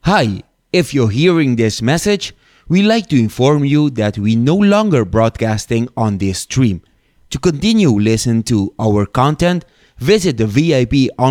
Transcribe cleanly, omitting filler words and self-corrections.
Hi, if you're hearing this message, we'd like to inform you that we no longer broadcasting on this stream. To continue listening to our content, visit the VIP